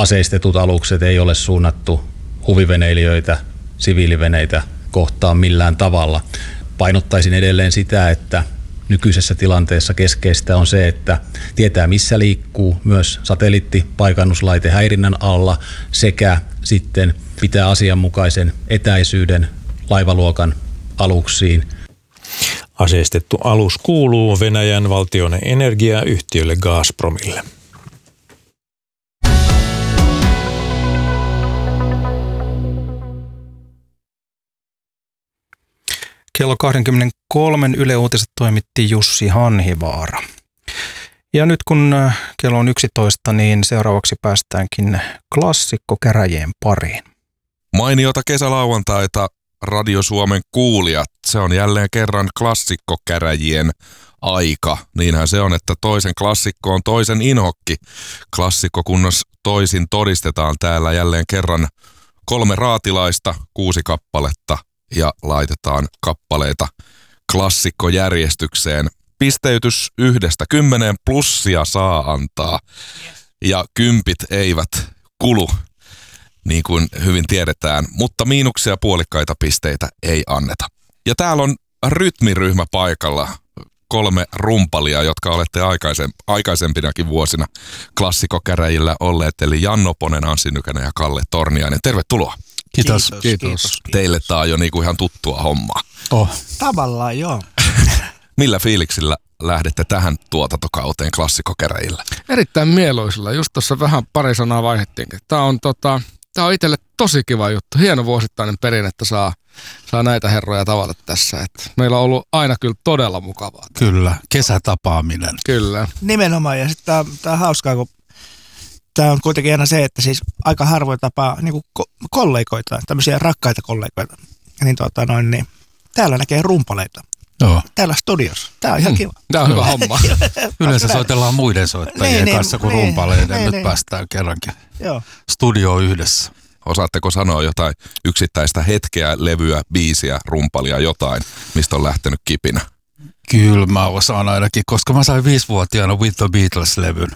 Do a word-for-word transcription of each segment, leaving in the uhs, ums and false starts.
aseistetut alukset ei ole suunnattu huviveneilijöitä, siviiliveneitä kohtaan millään tavalla. Painottaisin edelleen sitä, että nykyisessä tilanteessa keskeistä on se, että tietää missä liikkuu, myös satelliittipaikannuslaite häirinnän alla, sekä sitten pitää asianmukaisen etäisyyden laivaluokan aluksiin. Aseistettu alus kuuluu Venäjän valtion energiayhtiölle Gazpromille. Kello kaksikymmentäkolme Yle Uutiset toimitti Jussi Hanhivaara. Ja nyt kun kello on yksitoista, niin seuraavaksi päästäänkin klassikkokäräjien pariin. Mainiota kesälauantaita Radio Suomen kuulijat. Se on jälleen kerran klassikkokäräjien aika. Niinhän se on, että toisen klassikko on toisen inhokki. Klassikkokunnos toisin todistetaan täällä jälleen kerran kolme raatilaista, kuusi kappaletta ja laitetaan kappaleita klassikkojärjestykseen. Pisteytys yhdestä kymmeneen, plussia saa antaa ja kympit eivät kulu, niin kuin hyvin tiedetään, mutta miinuksia puolikkaita pisteitä ei anneta. Ja täällä on rytmiryhmä paikalla, kolme rumpalia, jotka olette aikaisem, aikaisempinakin vuosina klassikkokäräjillä olleet, eli Janno Ponen, Anssi Nykänen ja Kalle Torniainen. Tervetuloa. Kiitos. Kiitos. Kiitos. Kiitos. Teille tää on jo niinku ihan tuttua hommaa. Oh. Tavallaan joo. Millä fiiliksillä lähdette tähän tuotantokauteen klassikkokäräjillä? Erittäin mieluisilla. Just tuossa vähän pari sanaa vaihdettiinkin. Tämä on, tota, tää on itselle tosi kiva juttu. Hieno vuosittainen perinne, että saa, saa näitä herroja tavata tässä. Et meillä on ollut aina kyllä todella mukavaa. Kyllä, kesätapaaminen. Kyllä. Nimenomaan, ja sitten tämä on hauskaa, kun tämä on kuitenkin aina se, että siis aika harvoin tapaa niin ko- kollegoita, tämmöisiä rakkaita kollegoita. Niin, tota, noin, niin täällä näkee rumpaleita. Joo. Täällä studiossa. Tämä on ihan kiva. Tämä on hyvä homma. Yleensä soitellaan muiden soittajien niin, kanssa kuin niin, rumpaleiden. niin, Nyt niin. päästään kerrankin Joo. studioon yhdessä. Osaatteko sanoa jotain yksittäistä hetkeä, levyä, biisiä, rumpalia, jotain, mistä on lähtenyt kipinä? Kyllä mä osaan ainakin, koska mä sain viisivuotiaana With the Beatles-levyn.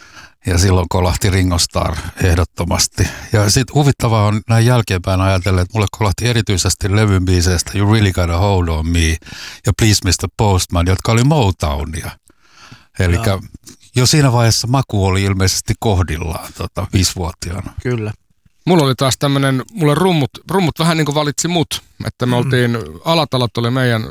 Ja silloin kolahti Ringo Starr ehdottomasti. Ja sitten huvittavaa on näin jälkeenpäin ajatella, että mulle kolahti erityisesti levyn biiseistä You Really Gotta Hold On Me ja Please mister Postman, jotka oli Motownia. Eli jo siinä vaiheessa maku oli ilmeisesti kohdillaan tota, viisivuotiaana. Kyllä. Mulla oli taas tämmönen, mulle rummut, rummut vähän niin kuin valitsi mut, että me oltiin, mm. Alatalot oli meidän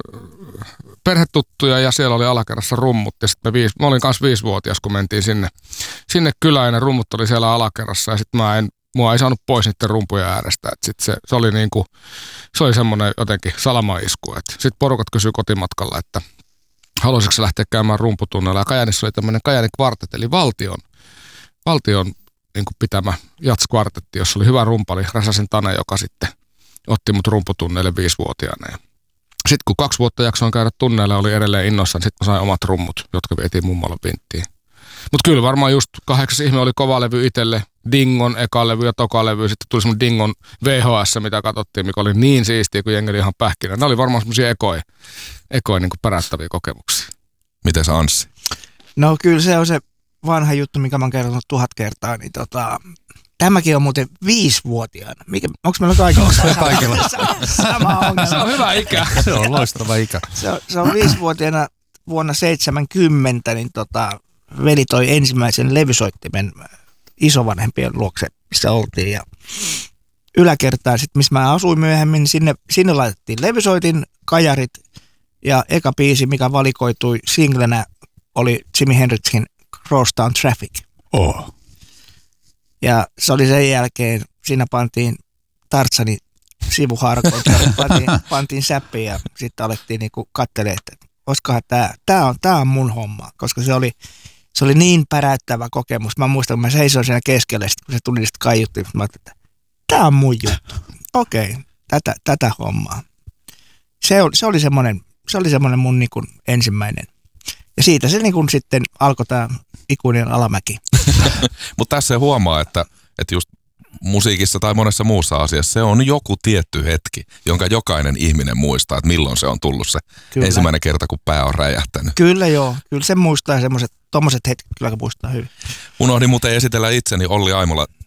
perhetuttuja ja siellä oli alakerrassa rummut ja sitten me viis, mä olin kanssa viisivuotias, kun mentiin sinne, sinne kylään ja ne rummut oli siellä alakerrassa ja sitten mä en, mua ei saanut pois niiden rumpujen äärestä, että sit se, se oli niinku, se oli semmoinen jotenkin salamaisku, että sitten porukat kysyi kotimatkalla, että haluaisitko se lähteä käymään rumputunnella ja Kajaanissa oli tämmöinen Kajaanin kvartet, eli valtion, valtion niin kuin pitämä jatskvartetti, jossa oli hyvä rumpali, Räsäsen Tane, joka sitten otti mut rumputunneille viisivuotiaana. Sitten kun kaksi vuotta jaksoin käydä tunneilla oli edelleen innoissaan, sitten mä sain omat rummut, jotka vietiin mummolle vinttiin. Mutta kyllä varmaan just kahdeksas ihme oli kova levy itselle, Dingon eka levy ja toka levy, sitten tuli semmoinen Dingon V H S, mitä katsottiin, mikä oli niin siistiä, kun jengi oli ihan pähkinä. Nämä oli varmaan semmoisia ekoja, ekoja niin kuin pärättäviä kokemuksia. Miten sä, Anssi? No kyllä se on se vanha juttu, mikä mä oon kertonut tuhat kertaa, niin tota, tämäkin on muuten viisivuotiaana. Mikä, onko meillä kaikilla kaikilla sama ongelma? Se on hyvä ikä. Se on loistava ikä. Se on, se on viisivuotiaana vuonna seitsemänkymmentä, niin tota, veli toi ensimmäisen levysoittimen isovanhempien luokse, missä oltiin. Ja yläkertaan, sit, missä mä asuin myöhemmin, niin sinne, sinne laitettiin levysoitin, kajarit ja eka biisi, mikä valikoitui singlenä, oli Jimi Hendrixin Crosstown Traffic. Oh. Ja se oli sen jälkeen, siinä pantiin Tartsanin sivuharkoita, pantiin, pantiin säppiin ja sitten alettiin niinku katselemaan, että olisikohan tämä, tämä on, tämä on mun homma, koska se oli, se oli niin päräyttävä kokemus. Mä muistan, kun mä seisoin siinä keskellä, sit, kun se tuli, sitten kaiuttiin, mä ajattelin, että tämä on mun juttu. Okei, okay, tätä, tätä hommaa. Se, oli, se oli semmoinen, se oli semmoinen mun niinku ensimmäinen. Ja siitä se niinku sitten alkoi tämä ikuinen alamäki. Mutta tässä huomaa, että, että just musiikissa tai monessa muussa asiassa se on joku tietty hetki, jonka jokainen ihminen muistaa, että milloin se on tullut se kyllä. ensimmäinen kerta, kun pää on räjähtänyt. Kyllä joo, kyllä se muistaa semmoiset, tommoset hetket kyllä muistaa hyvin. Unohdin muuten esitellä itseni, Olli Aimola